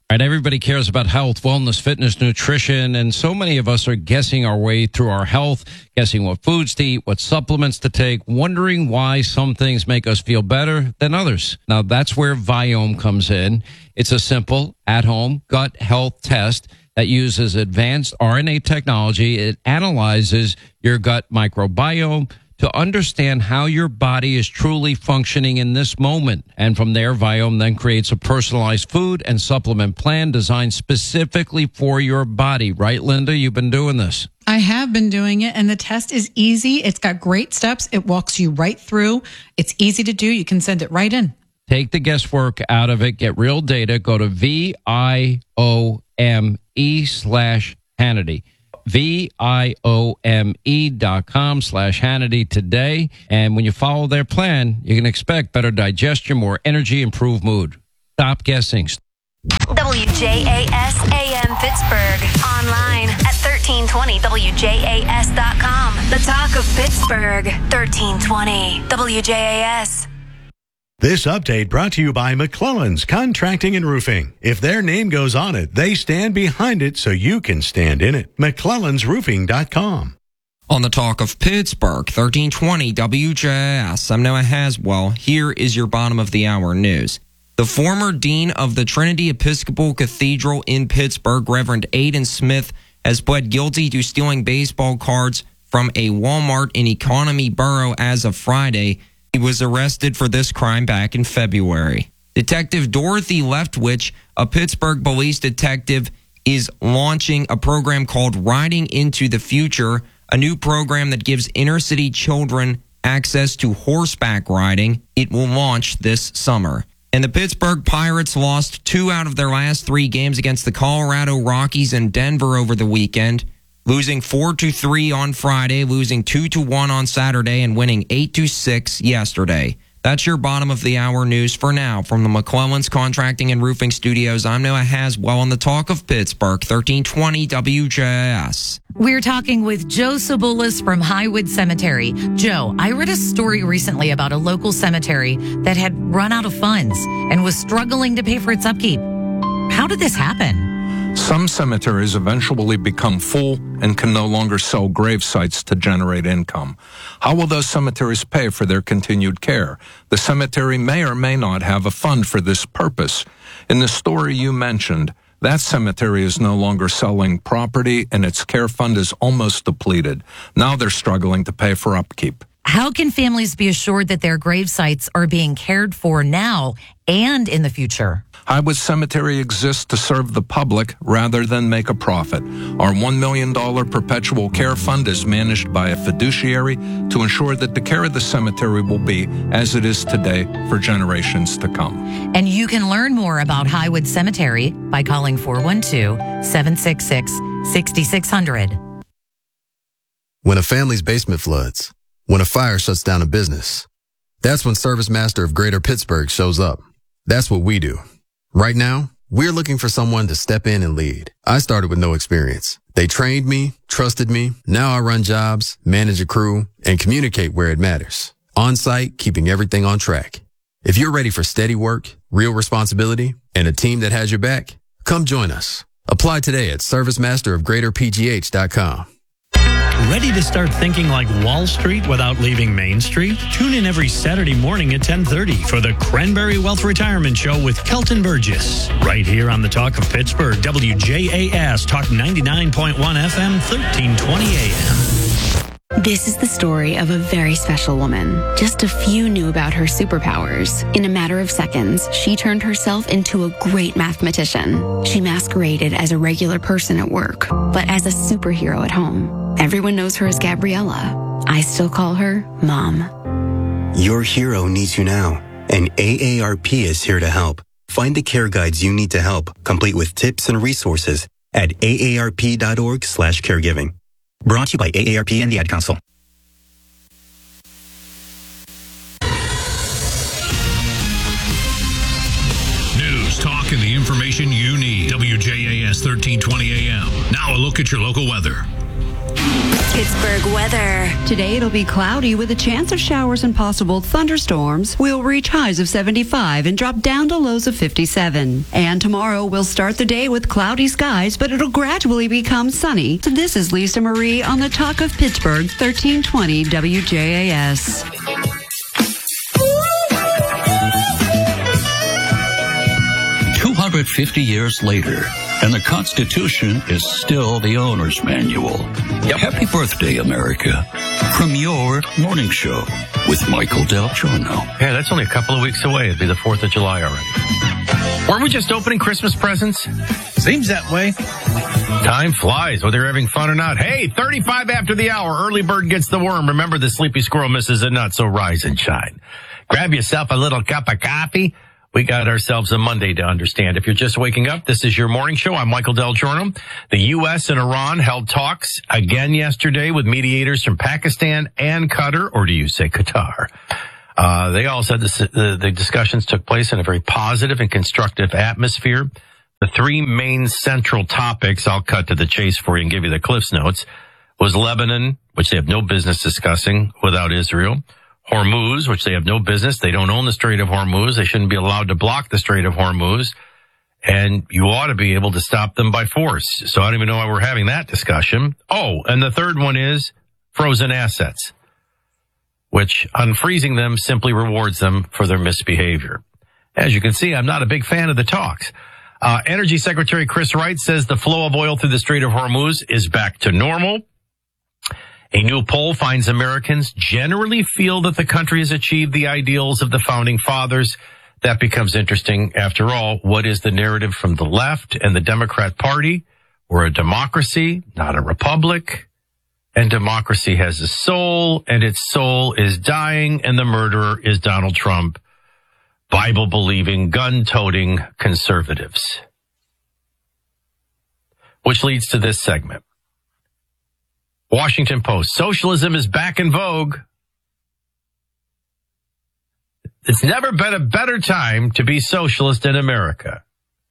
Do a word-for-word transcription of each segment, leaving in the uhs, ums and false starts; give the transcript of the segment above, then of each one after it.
Right, everybody cares about health, wellness, fitness, nutrition, and so many of us are guessing our way through our health, guessing what foods to eat, what supplements to take, wondering why some things make us feel better than others. Now, that's where Viome comes in. It's a simple, at-home gut health test that uses advanced R N A technology. It analyzes your gut microbiome to understand how your body is truly functioning in this moment. And from there, Viome then creates a personalized food and supplement plan designed specifically for your body. Right, Linda? You've been doing this. I have been doing it, and the test is easy. It's got great steps. It walks you right through. It's easy to do. You can send it right in. Take the guesswork out of it. Get real data. Go to V I O M E slash Hannity. V-I-O-M-E dot com slash Hannity today. And when you follow their plan, you can expect better digestion, more energy, improved mood. Stop guessing. W J A S A M Pittsburgh. Online at thirteen twenty W J A S dot com. The talk of Pittsburgh. thirteen twenty W J A S. This update brought to you by McClellan's Contracting and Roofing. If their name goes on it, they stand behind it so you can stand in it. McClellans Roofing dot com. On the talk of Pittsburgh, thirteen twenty W J A S, I'm Noah Haswell. Here is your bottom of the hour news. The former dean of the Trinity Episcopal Cathedral in Pittsburgh, Reverend Aidan Smith, has pled guilty to stealing baseball cards from a Walmart in Economy Borough as of Friday. He was arrested for this crime back in February. Detective Dorothy Leftwich, a Pittsburgh police detective, is launching a program called Riding into the Future, a new program that gives inner city children access to horseback riding. It will launch this summer. And the Pittsburgh Pirates lost two out of their last three games against the Colorado Rockies and Denver over the weekend, losing four to three on Friday, losing two to one on Saturday, and winning eight to six yesterday. That's your bottom of the hour news for now. From the McClellan's Contracting and Roofing Studios, I'm Noah Haswell on the talk of Pittsburgh, thirteen twenty W J A S. We're talking with Joe Sabulis from Highwood Cemetery. Joe, I read a story recently about a local cemetery that had run out of funds and was struggling to pay for its upkeep. How did this happen? Some cemeteries eventually become full and can no longer sell grave sites to generate income. How will those cemeteries pay for their continued care? The cemetery may or may not have a fund for this purpose. In the story you mentioned, that cemetery is no longer selling property and its care fund is almost depleted. Now they're struggling to pay for upkeep. How can families be assured that their grave sites are being cared for now and in the future? Highwood Cemetery exists to serve the public rather than make a profit. Our one million dollars perpetual care fund is managed by a fiduciary to ensure that the care of the cemetery will be as it is today for generations to come. And you can learn more about Highwood Cemetery by calling four one two, seven six six, six six zero zero. When a family's basement floods, when a fire shuts down a business, that's when Service Master of Greater Pittsburgh shows up. That's what we do. Right now, we're looking for someone to step in and lead. I started with no experience. They trained me, trusted me. Now I run jobs, manage a crew, and communicate where it matters. On site, keeping everything on track. If you're ready for steady work, real responsibility, and a team that has your back, come join us. Apply today at service master of greater p g h dot com. Ready to start thinking like Wall Street without leaving Main Street? Tune in every Saturday morning at ten thirty for the Cranberry Wealth Retirement Show with Kelton Burgess. Right here on the Talk of Pittsburgh, W J A S, Talk ninety-nine point one F M, thirteen twenty A M. This is the story of a very special woman. Just a few knew about her superpowers. In a matter of seconds, she turned herself into a great mathematician. She masqueraded as a regular person at work, but as a superhero at home. Everyone knows her as Gabriella. I still call her Mom. Your hero needs you now, and A A R P is here to help. Find the care guides you need to help, complete with tips and resources at A A R P dot org slash caregiving. Brought to you by A A R P and the Ad Council. News, talk, and the information you need. W J A S thirteen twenty A M. Now a look at your local weather. Pittsburgh weather. Today it'll be cloudy with a chance of showers and possible thunderstorms. We'll reach highs of seventy-five and drop down to lows of fifty-seven. And tomorrow we'll start the day with cloudy skies, but it'll gradually become sunny. So this is Lisa Marie on the Talk of Pittsburgh, thirteen twenty W J A S. two hundred fifty years later, and the Constitution is still the owner's manual. Yep. Happy birthday, America, from your morning show with Michael Del Giorno. Yeah, that's only a couple of weeks away. It'll be the fourth of July already. Weren't we just opening Christmas presents? Seems that way. Time flies, whether you're having fun or not. Hey, thirty-five after the hour, early bird gets the worm. Remember, the sleepy squirrel misses a nut, so rise and shine. Grab yourself a little cup of coffee. We got ourselves a Monday to understand. If you're just waking up, this is your morning show. I'm Michael Del Giorno. The U S and Iran held talks again yesterday with mediators from Pakistan and Qatar, or do you say Qatar? Uh, they all said this, the, the discussions took place in a very positive and constructive atmosphere. The three main central topics, I'll cut to the chase for you and give you the Cliff's Notes, was Lebanon, which they have no business discussing without Israel. Hormuz, which they have no business. They don't own the Strait of Hormuz. They shouldn't be allowed to block the Strait of Hormuz. And you ought to be able to stop them by force. So I don't even know why we're having that discussion. Oh, and the third one is frozen assets, which unfreezing them simply rewards them for their misbehavior. As you can see, I'm not a big fan of the talks. Uh, Energy Secretary Chris Wright says the flow of oil through the Strait of Hormuz is back to normal. A new poll finds Americans generally feel that the country has achieved the ideals of the founding fathers. That becomes interesting. After all, what is the narrative from the left and the Democrat Party? We're a democracy, not a republic. And democracy has a soul, and its soul is dying, and the murderer is Donald Trump, Bible-believing, gun-toting conservatives. Which leads to this segment. Washington Post, socialism is back in vogue. It's never been a better time to be socialist in America.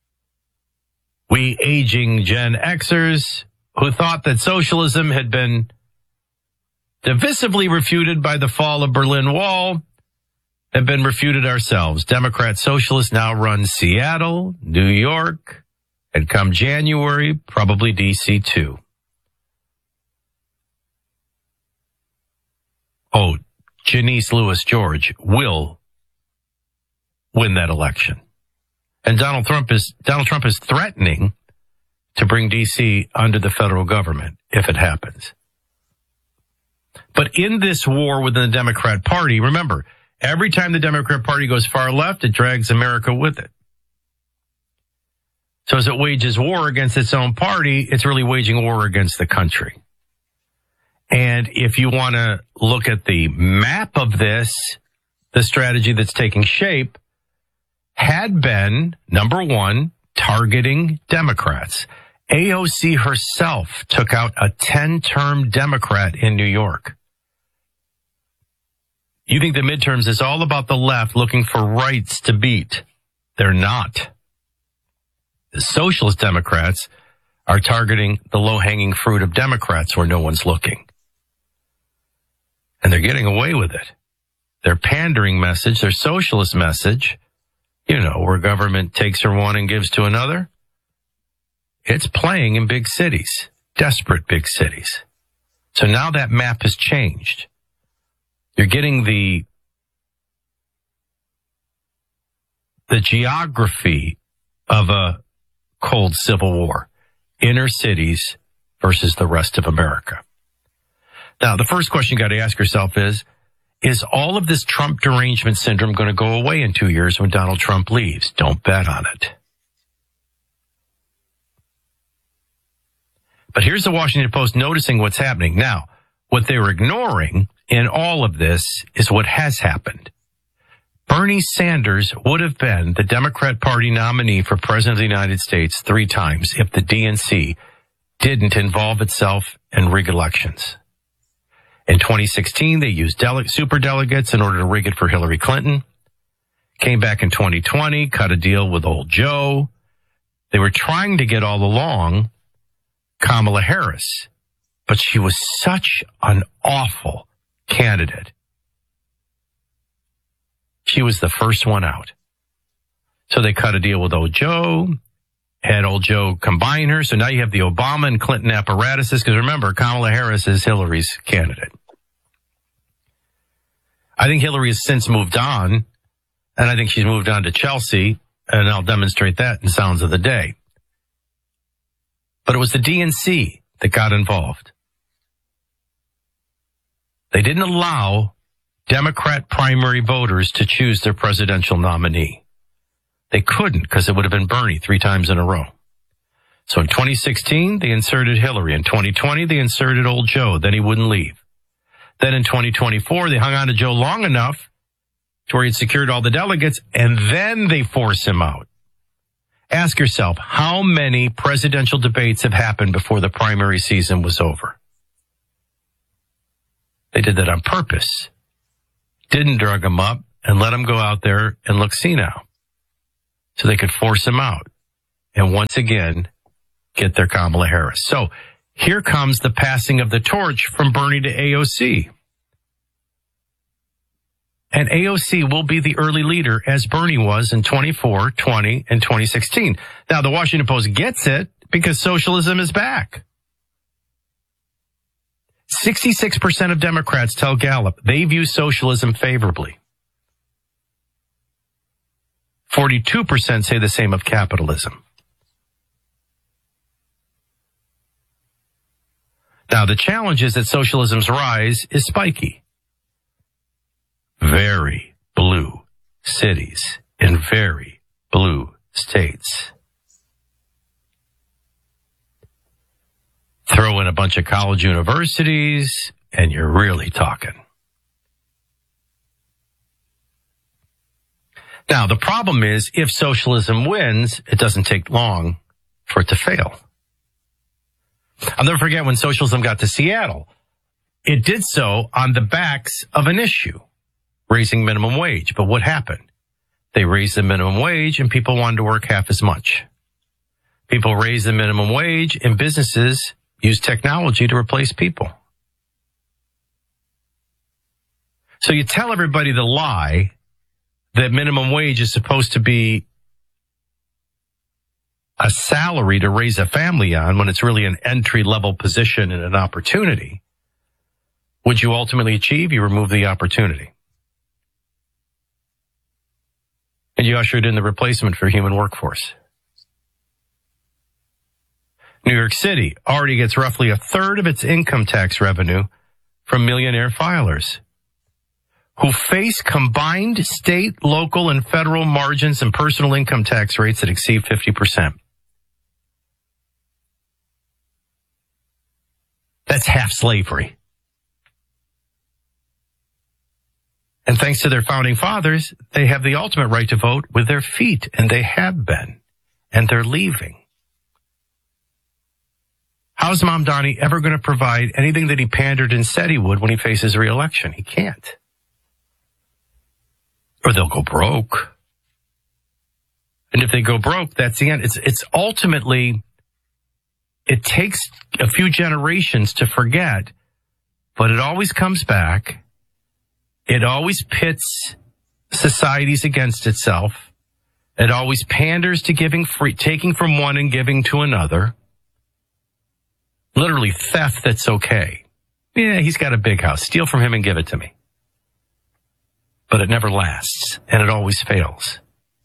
We aging Gen Xers who thought that socialism had been divisively refuted by the fall of Berlin Wall have been refuted ourselves. Democrat socialists now run Seattle, New York, and come January, probably D C too. Oh, Janice Lewis George will win that election. And Donald Trump is Donald Trump is threatening to bring D C under the federal government if it happens. But in this war within the Democrat Party, remember, every time the Democrat Party goes far left, it drags America with it. So as it wages war against its own party, it's really waging war against the country. And if you want to look at the map of this, the strategy that's taking shape had been, number one, targeting Democrats. A O C herself took out a ten-term Democrat in New York. You think the midterms is all about the left looking for rights to beat. They're not. The socialist Democrats are targeting the low-hanging fruit of Democrats where no one's looking. And they're getting away with it. Their pandering message, their socialist message, you know, where government takes from one and gives to another, it's playing in big cities, desperate big cities. So now that map has changed. You're getting the, the geography of a cold civil war, inner cities versus the rest of America. Now, the first question you got to ask yourself is, is all of this Trump derangement syndrome going to go away in two years when Donald Trump leaves? Don't bet on it. But here's the Washington Post noticing what's happening. Now, what they were ignoring in all of this is what has happened. Bernie Sanders would have been the Democrat Party nominee for President of the United States three times if the D N C didn't involve itself in rig elections. In twenty sixteen, they used dele- superdelegates in order to rig it for Hillary Clinton. Came back in twenty twenty, cut a deal with old Joe. They were trying to get all along Kamala Harris but she was such an awful candidate. She was the first one out. So they cut a deal with old Joe, had old Joe combine her. So now you have the Obama and Clinton apparatuses, because remember, Kamala Harris is Hillary's candidate. I think Hillary has since moved on, and I think she's moved on to Chelsea, and I'll demonstrate that in Sounds of the Day. But it was the D N C that got involved. They didn't allow Democrat primary voters to choose their presidential nominee. They couldn't, because it would have been Bernie three times in a row. So in twenty sixteen, they inserted Hillary. In twenty twenty, they inserted old Joe. Then he wouldn't leave. Then in twenty twenty-four, they hung on to Joe long enough to where he'd secured all the delegates, and then they force him out. Ask yourself, how many presidential debates have happened before the primary season was over? They did that on purpose. Didn't drug him up and let him go out there and look senile, so they could force him out and once again get their Kamala Harris. So here comes the passing of the torch from Bernie to A O C. And A O C will be the early leader, as Bernie was in twenty-four, twenty, and twenty sixteen. Now, the Washington Post gets it because socialism is back. sixty-six percent of Democrats tell Gallup they view socialism favorably. forty-two percent say the same of capitalism. Now, the challenge is that socialism's rise is spiky. Very blue cities in very blue states. Throw in a bunch of college universities, and you're really talking. Now, the problem is, if socialism wins, it doesn't take long for it to fail. I'll never forget when socialism got to Seattle. It did so on the backs of an issue, raising minimum wage. But what happened? They raised the minimum wage and people wanted to work half as much. People raised the minimum wage and businesses used technology to replace people. So you tell everybody the lie that minimum wage is supposed to be a salary to raise a family on when it's really an entry-level position and an opportunity. Would you ultimately achieve? You remove the opportunity. And you ushered in the replacement for human workforce. New York City already gets roughly a third of its income tax revenue from millionaire filers who face combined state, local, and federal margins and personal income tax rates that exceed fifty percent. That's half slavery. And thanks to their founding fathers, they have the ultimate right to vote with their feet, and they have been, and they're leaving. How's Mamdani ever going to provide anything that he pandered and said he would when he faces re-election? He can't. Or they'll go broke. And if they go broke, that's the end. It's, it's ultimately, it takes a few generations to forget, but it always comes back. It always pits societies against itself. It always panders to giving free, taking from one and giving to another. Literally theft that's okay. Yeah, he's got a big house. Steal from him and give it to me. But it never lasts, and it always fails.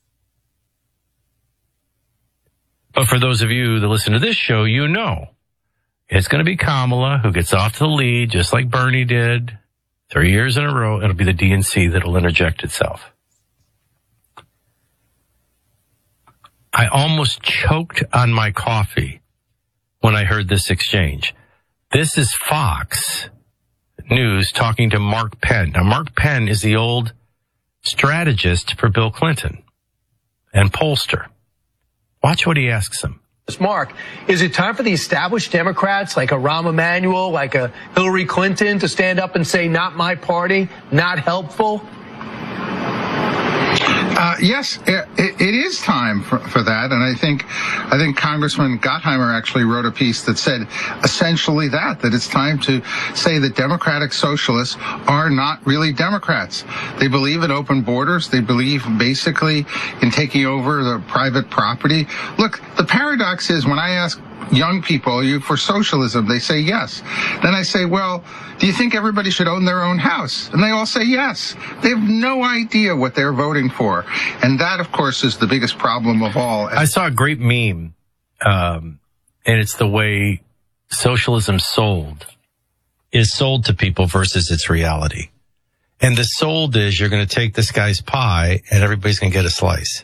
But for those of you that listen to this show, you know it's going to be Kamala who gets off to the lead, just like Bernie did, three years in a row. It'll be the D N C that'll interject itself. I almost choked on my coffee when I heard this exchange. This is Fox News talking to Mark Penn. Now, Mark Penn is the old strategist for Bill Clinton and pollster. Watch what he asks him. Mark, is it time for the established Democrats like a Rahm Emanuel, like a Hillary Clinton to stand up and say, not my party, not helpful? Uh, yes, it, it is time for, for that, and I think I think Congressman Gottheimer actually wrote a piece that said essentially that that it's time to say that Democratic socialists are not really Democrats. They believe in open borders. They believe basically in taking over the private property. Look, the paradox is when I ask young people, are you for socialism? They say yes. Then I say, well, do you think everybody should own their own house? And they all say yes. They have no idea what they're voting for. And that, of course, is the biggest problem of all. I saw a great meme, um, and it's the way socialism sold is sold to people versus its reality. And the sold is you're going to take this guy's pie and everybody's going to get a slice.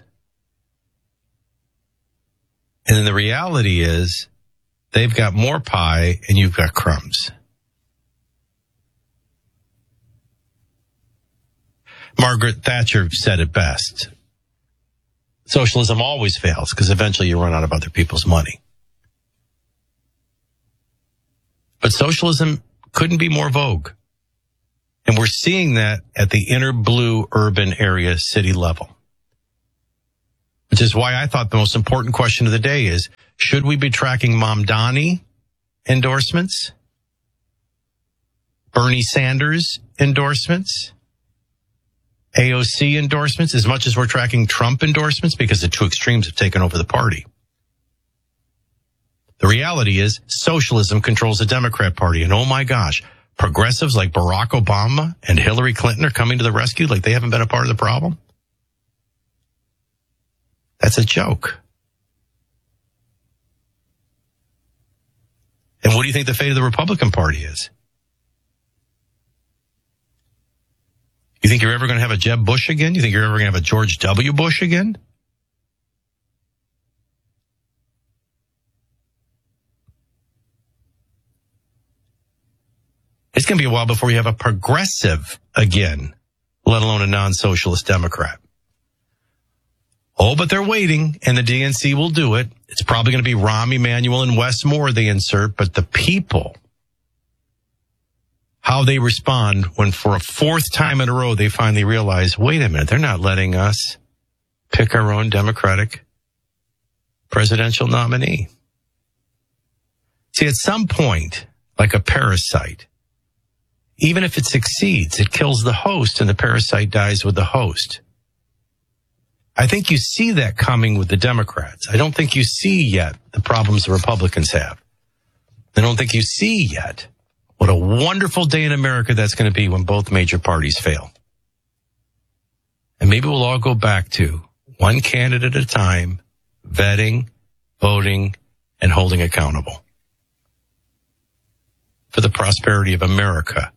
And then the reality is they've got more pie and you've got crumbs. Margaret Thatcher said it best. Socialism always fails because eventually you run out of other people's money. But socialism couldn't be more vogue. And we're seeing that at the inner blue urban area city level. Which is why I thought the most important question of the day is, should we be tracking Mamdani endorsements? Bernie Sanders endorsements? A O C endorsements, as much as we're tracking Trump endorsements, because the two extremes have taken over the party. The reality is socialism controls the Democrat Party. And oh my gosh, progressives like Barack Obama and Hillary Clinton are coming to the rescue like they haven't been a part of the problem. That's a joke. And what do you think the fate of the Republican Party is? You think you're ever going to have a Jeb Bush again? You think you're ever going to have a George W. Bush again? It's going to be a while before you have a progressive again, let alone a non-socialist Democrat. Oh, but they're waiting, and the D N C will do it. It's probably going to be Rahm Emanuel and Wes Moore they insert, but the people, how they respond when for a fourth time in a row they finally realize, wait a minute, they're not letting us pick our own Democratic presidential nominee. See, at some point, like a parasite, even if it succeeds, it kills the host and the parasite dies with the host. I think you see that coming with the Democrats. I don't think you see yet the problems the Republicans have. I don't think you see yet what a wonderful day in America that's going to be when both major parties fail. And maybe we'll all go back to one candidate at a time, vetting, voting, and holding accountable for the prosperity of America.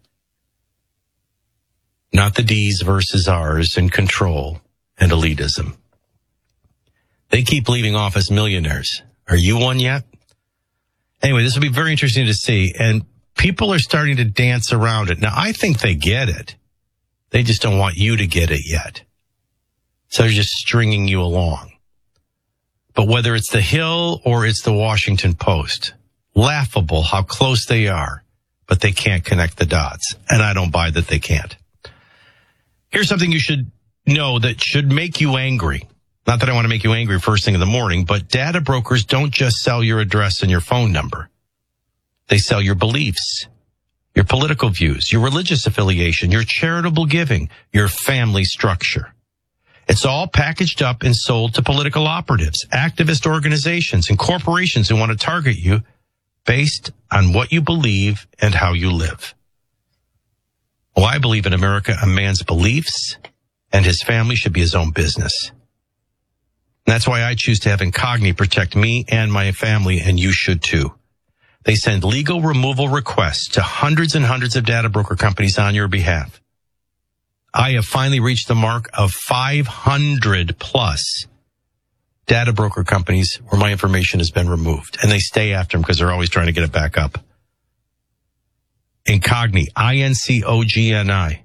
Not the D's versus R's and control and elitism. They keep leaving office millionaires. Are you one yet? Anyway, this will be very interesting to see. And people are starting to dance around it. Now, I think they get it. They just don't want you to get it yet. So they're just stringing you along. But whether it's the Hill or it's the Washington Post, laughable how close they are, but they can't connect the dots. And I don't buy that they can't. Here's something you should know that should make you angry. Not that I want to make you angry first thing in the morning, but data brokers don't just sell your address and your phone number. They sell your beliefs, your political views, your religious affiliation, your charitable giving, your family structure. It's all packaged up and sold to political operatives, activist organizations, and corporations who want to target you based on what you believe and how you live. Well, I believe in America, a man's beliefs and his family should be his own business. And that's why I choose to have Incogni protect me and my family, and you should too. They send legal removal requests to hundreds and hundreds of data broker companies on your behalf. I have finally reached the mark of five hundred plus data broker companies where my information has been removed, and they stay after them because they're always trying to get it back up. Incogni, I N C O G N I.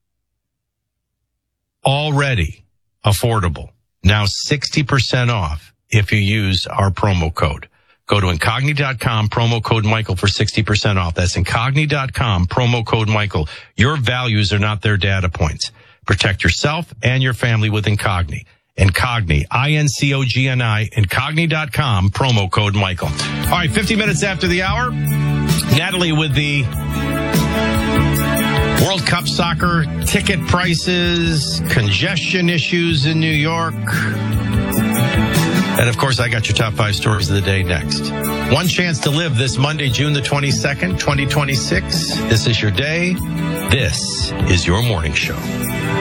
Already affordable. Now sixty percent off if you use our promo code. Go to Incogni dot com, promo code Michael for sixty percent off. That's Incogni dot com, promo code Michael. Your values are not their data points. Protect yourself and your family with Incogni. Incogni, I N C O G N I, Incogni dot com, promo code Michael. All right, fifty minutes after the hour, Natalie with the World Cup soccer ticket prices, congestion issues in New York. And of course, I got your top five stories of the day next. One chance to live this Monday, June the twenty-second, twenty twenty-six. This is your day. This is your morning show.